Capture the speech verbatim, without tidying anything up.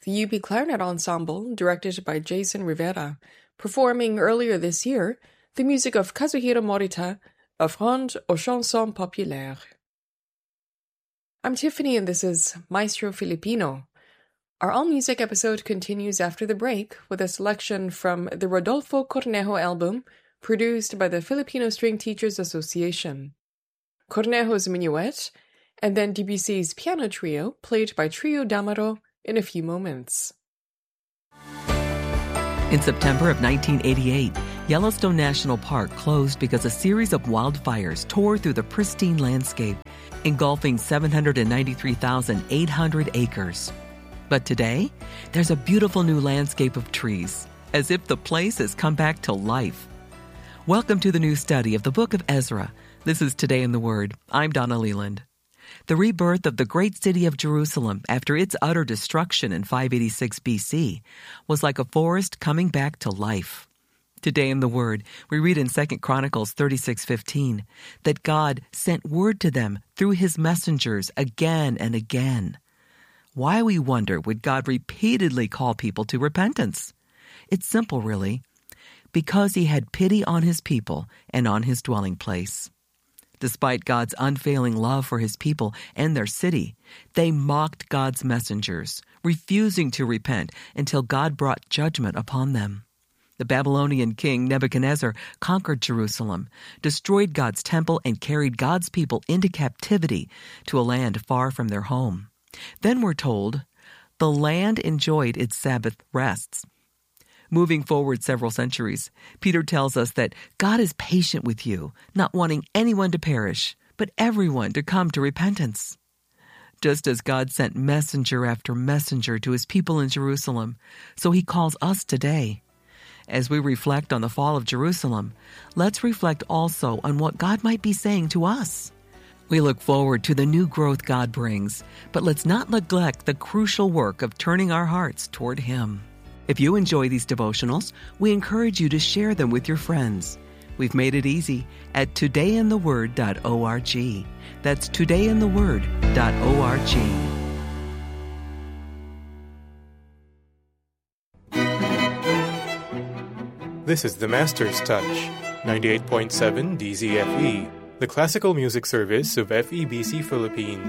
the U P Clarinet Ensemble, directed by Jason Rivera, performing earlier this year the music of Kazuhiro Morita, A Fronde aux Chansons Populaires. I'm Tiffany and this is Maestro Filipino. Our all-music episode continues after the break with a selection from the Rodolfo Cornejo album produced by the Filipino String Teachers Association. Cornejo's Minuet, and then Debussy's Piano Trio played by Trio Damaro in a few moments. In September of nineteen eighty-eight, Yellowstone National Park closed because a series of wildfires tore through the pristine landscape, engulfing seven hundred ninety-three thousand eight hundred acres. But today, there's a beautiful new landscape of trees, as if the place has come back to life. Welcome to the new study of the Book of Ezra. This is Today in the Word. I'm Donna Leland. The rebirth of the great city of Jerusalem after its utter destruction in five eighty-six B C was like a forest coming back to life. Today in the Word, we read in Second Chronicles thirty-six fifteen that God sent word to them through his messengers again and again. Why, we wonder, would God repeatedly call people to repentance? It's simple, really. Because he had pity on his people and on his dwelling place. Despite God's unfailing love for his people and their city, they mocked God's messengers, refusing to repent until God brought judgment upon them. The Babylonian king Nebuchadnezzar conquered Jerusalem, destroyed God's temple, and carried God's people into captivity to a land far from their home. Then we're told, the land enjoyed its Sabbath rests. Moving forward several centuries, Peter tells us that God is patient with you, not wanting anyone to perish, but everyone to come to repentance. Just as God sent messenger after messenger to his people in Jerusalem, so he calls us today. As we reflect on the fall of Jerusalem, let's reflect also on what God might be saying to us. We look forward to the new growth God brings, but let's not neglect the crucial work of turning our hearts toward him. If you enjoy these devotionals, we encourage you to share them with your friends. We've made it easy at today in the word dot org. That's today in the word dot org. This is the Master's Touch, ninety-eight point seven D Z F E, the classical music service of F E B C Philippines.